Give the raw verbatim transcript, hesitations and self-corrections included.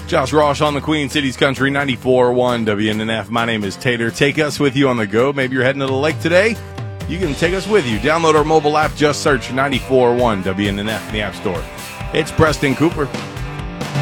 Josh Ross on the Queen Cities Country ninety-four point one W N N F. My name is Tater. Take us with you on the go. Maybe you're heading to the lake today. You can take us with you. Download our mobile app. Just search ninety-four point one W N N F in the App Store. It's Preston Cooper.